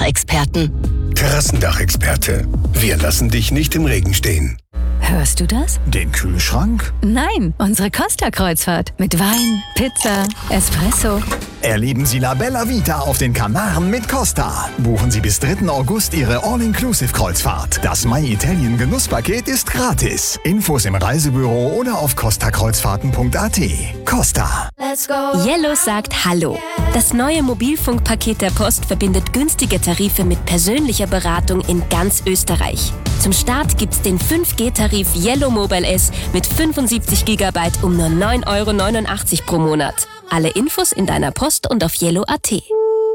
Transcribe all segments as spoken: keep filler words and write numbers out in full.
Terrassendachexperten. Terrassendachexperte. Wir lassen dich nicht im Regen stehen. Hörst du das? Den Kühlschrank? Nein, unsere Costa-Kreuzfahrt. Mit Wein, Pizza, Espresso. Erleben Sie La Bella Vita auf den Kanaren mit Costa. Buchen Sie bis dritten August Ihre All-Inclusive-Kreuzfahrt. Das My Italien Genusspaket ist gratis. Infos im Reisebüro oder auf costa kreuzfahrten punkt a t. Costa. Yellow sagt Hallo. Das neue Mobilfunkpaket der Post verbindet günstige Tarife mit persönlicher Beratung in ganz Österreich. Zum Start gibt's den fünf G Tarif Yellow Mobile S mit fünfundsiebzig Gigabyte um nur neun Euro neunundachtzig pro Monat. Alle Infos in deiner Post und auf yellow punkt a t.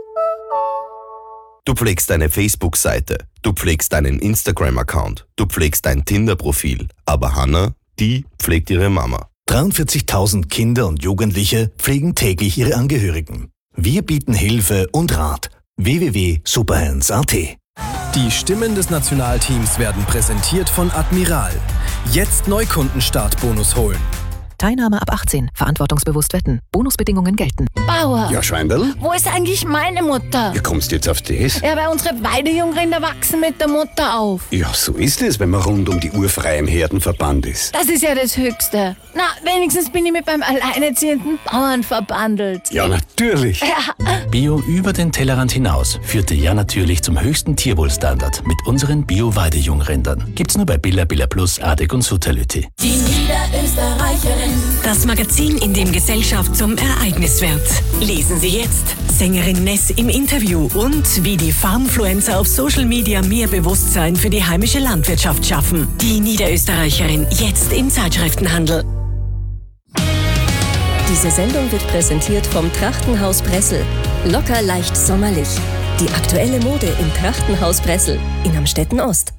Du pflegst deine Facebook-Seite, du pflegst deinen Instagram-Account, du pflegst dein Tinder-Profil. Aber Hannah, die pflegt ihre Mama. dreiundvierzigtausend Kinder und Jugendliche pflegen täglich ihre Angehörigen. Wir bieten Hilfe und Rat. w w w punkt superhands punkt a t. Die Stimmen des Nationalteams werden präsentiert von Admiral. Jetzt Neukundenstart-Bonus holen. Teilnahme ab achtzehn. Verantwortungsbewusst wetten. Bonusbedingungen gelten. Bauer! Ja, Schweindl? Wo ist eigentlich meine Mutter? Wie kommst du jetzt auf das? Ja, weil unsere Weidejungrinder wachsen mit der Mutter auf. Ja, so ist es, wenn man rund um die Uhr frei im Herdenverband ist. Das ist ja das Höchste. Na, wenigstens bin ich mit beim alleinerziehenden Bauern verbandelt. Ja, natürlich. Ja. Bio über den Tellerrand hinaus führte ja natürlich zum höchsten Tierwohlstandard mit unseren Bio-Weidejungrindern. Gibt's nur bei Billa, Billa Plus, Adek und Sutterlütti. Die Niederösterreicherin. Das Magazin, in dem Gesellschaft zum Ereignis wird. Lesen Sie jetzt Sängerin Ness im Interview und wie die Farmfluencer auf Social Media mehr Bewusstsein für die heimische Landwirtschaft schaffen. Die Niederösterreicherin jetzt im Zeitschriftenhandel. Diese Sendung wird präsentiert vom Trachtenhaus Bressel. Locker leicht sommerlich. Die aktuelle Mode im Trachtenhaus Bressel in Amstetten Ost.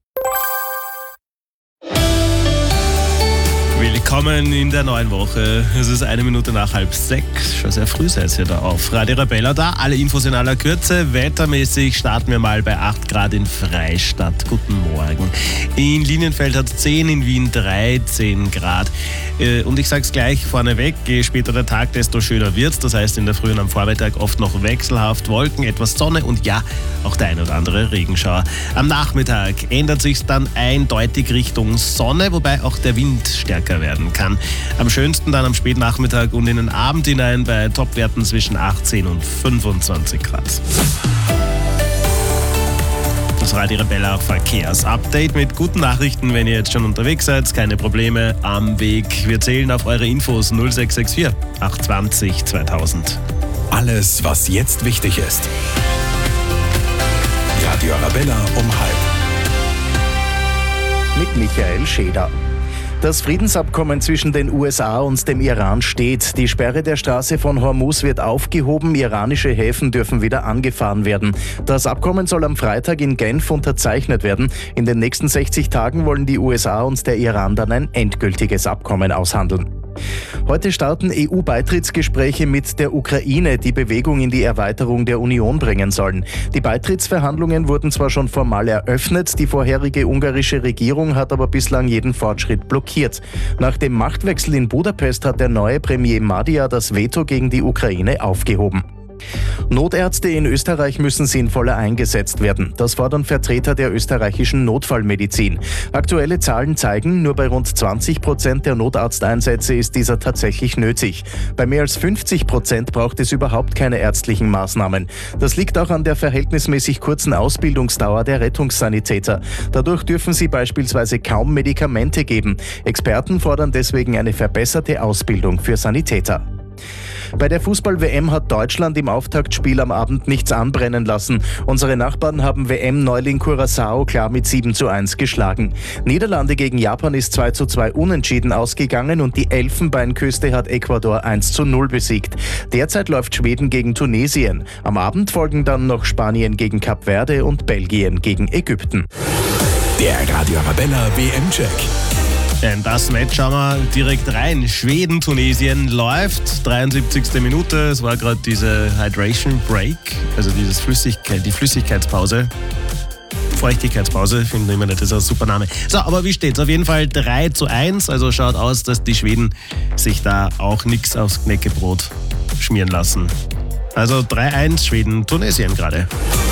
Willkommen in der neuen Woche. Es ist eine Minute nach halb sechs. Schon sehr früh seid ihr da auf Radio Arabella da. Alle Infos in aller Kürze. Wettermäßig starten wir mal bei acht Grad in Freistadt. Guten Morgen. In Linienfeld hat es zehn, in Wien dreizehn Grad. Und ich sag's gleich vorneweg, je später der Tag, desto schöner wird's. Das heißt, in der Früh und am Vormittag oft noch wechselhaft Wolken, etwas Sonne und ja, auch der ein oder andere Regenschauer. Am Nachmittag ändert sich's dann eindeutig Richtung Sonne, wobei auch der Wind stärker werden kann. Am schönsten dann am Spätnachmittag und in den Abend hinein bei Topwerten zwischen achtzehn und fünfundzwanzig Grad. Das Radio Arabella Verkehrsupdate mit guten Nachrichten, wenn ihr jetzt schon unterwegs seid. Keine Probleme am Weg. Wir zählen auf eure Infos null sechs sechs vier acht zwei null zweitausend. Alles, was jetzt wichtig ist. Radio Arabella um halb. Mit Michael Scheder. Das Friedensabkommen zwischen den U S A und dem Iran steht. Die Sperre der Straße von Hormuz wird aufgehoben. Iranische Häfen dürfen wieder angefahren werden. Das Abkommen soll am Freitag in Genf unterzeichnet werden. In den nächsten sechzig Tagen wollen die U S A und der Iran dann ein endgültiges Abkommen aushandeln. Heute starten E U-Beitrittsgespräche mit der Ukraine, die Bewegung in die Erweiterung der Union bringen sollen. Die Beitrittsverhandlungen wurden zwar schon formal eröffnet, die vorherige ungarische Regierung hat aber bislang jeden Fortschritt blockiert. Nach dem Machtwechsel in Budapest hat der neue Premier Madea das Veto gegen die Ukraine aufgehoben. Notärzte in Österreich müssen sinnvoller eingesetzt werden. Das fordern Vertreter der österreichischen Notfallmedizin. Aktuelle Zahlen zeigen, nur bei rund zwanzig Prozent der Notarzteinsätze ist dieser tatsächlich nötig. Bei mehr als fünfzig Prozent braucht es überhaupt keine ärztlichen Maßnahmen. Das liegt auch an der verhältnismäßig kurzen Ausbildungsdauer der Rettungssanitäter. Dadurch dürfen sie beispielsweise kaum Medikamente geben. Experten fordern deswegen eine verbesserte Ausbildung für Sanitäter. Bei der Fußball-W M hat Deutschland im Auftaktspiel am Abend nichts anbrennen lassen. Unsere Nachbarn haben W M-Neuling Curaçao klar mit sieben zu eins geschlagen. Niederlande gegen Japan ist zwei zu zwei unentschieden ausgegangen und die Elfenbeinküste hat Ecuador eins zu null besiegt. Derzeit läuft Schweden gegen Tunesien. Am Abend folgen dann noch Spanien gegen Kap Verde und Belgien gegen Ägypten. Der Radio Arabella W M-Check. In das Match schauen wir direkt rein. Schweden-Tunesien läuft, dreiundsiebzigste Minute. Es war gerade diese Hydration Break, also dieses Flüssigkeit, die Flüssigkeitspause. Feuchtigkeitspause, finden wir immer nicht, das ist ein super Name. So, aber wie steht's? Auf jeden Fall drei zu eins, also schaut aus, dass die Schweden sich da auch nichts aufs Knäckebrot schmieren lassen. Also drei eins Schweden-Tunesien gerade.